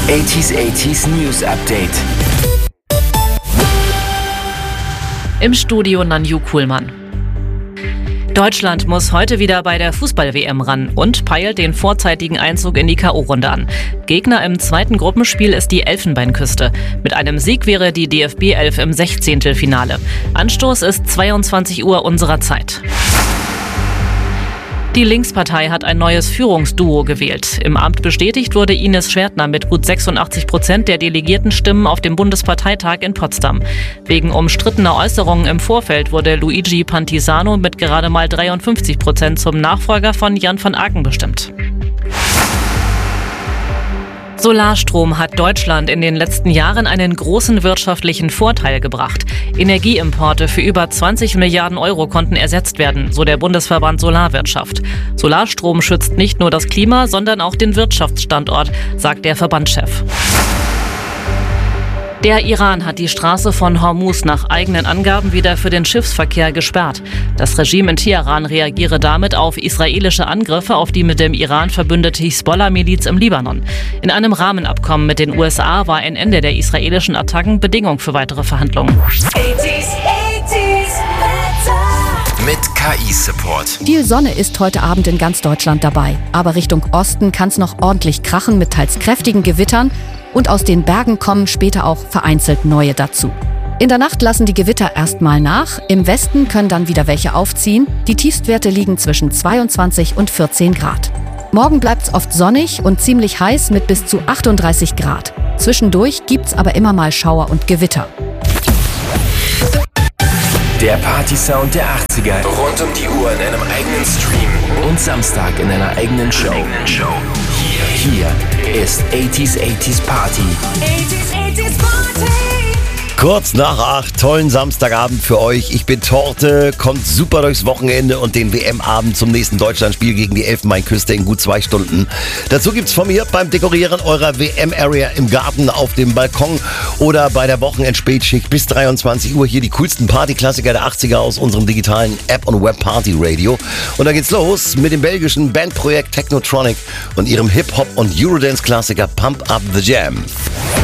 80s News Update. Im Studio Nanju Kuhlmann. Deutschland muss heute wieder bei der Fußball-WM ran und peilt den vorzeitigen Einzug in die K.O.-Runde an. Gegner im zweiten Gruppenspiel ist die Elfenbeinküste. Mit einem Sieg wäre die DFB 11 im 16. Finale. Anstoß ist 22 Uhr unserer Zeit. Die Linkspartei hat ein neues Führungsduo gewählt. Im Amt bestätigt wurde Ines Schwertner mit gut 86% der Delegiertenstimmen auf dem Bundesparteitag in Potsdam. Wegen umstrittener Äußerungen im Vorfeld wurde Luigi Pantisano mit gerade mal 53% zum Nachfolger von Jan van Aken bestimmt. Solarstrom hat Deutschland in den letzten Jahren einen großen wirtschaftlichen Vorteil gebracht. Energieimporte für über 20 Milliarden Euro konnten ersetzt werden, so der Bundesverband Solarwirtschaft. Solarstrom schützt nicht nur das Klima, sondern auch den Wirtschaftsstandort, sagt der Verbandschef. Der Iran hat die Straße von Hormuz nach eigenen Angaben wieder für den Schiffsverkehr gesperrt. Das Regime in Teheran reagiere damit auf israelische Angriffe auf die mit dem Iran verbündete Hisbollah-Miliz im Libanon. In einem Rahmenabkommen mit den USA war ein Ende der israelischen Attacken Bedingung für weitere Verhandlungen. 80s Mit KI-Support. Viel Sonne ist heute Abend in ganz Deutschland dabei. Aber Richtung Osten kann es noch ordentlich krachen mit teils kräftigen Gewittern. Und aus den Bergen kommen später auch vereinzelt neue dazu. In der Nacht lassen die Gewitter erstmal nach. Im Westen können dann wieder welche aufziehen. Die Tiefstwerte liegen zwischen 22 und 14 Grad. Morgen bleibt es oft sonnig und ziemlich heiß mit bis zu 38 Grad. Zwischendurch gibt's aber immer mal Schauer und Gewitter. Der Party-Sound der 80er. Rund um die Uhr in einem eigenen Stream. Und Samstag in einer eigenen Show. Hier ist 80s Party. 80s Party. Kurz nach 8, tollen Samstagabend für euch. Ich bin Torte, kommt super durchs Wochenende und den WM-Abend zum nächsten Deutschlandspiel gegen die Elfenbeinküste in gut 2 Stunden. Dazu gibt's von mir beim Dekorieren eurer WM-Area im Garten, auf dem Balkon oder bei der Wochenendspätschicht bis 23 Uhr hier die coolsten Partyklassiker der 80er aus unserem digitalen App- und Web-Party-Radio. Und da geht's los mit dem belgischen Bandprojekt Technotronic und ihrem Hip-Hop- und Eurodance-Klassiker Pump Up the Jam.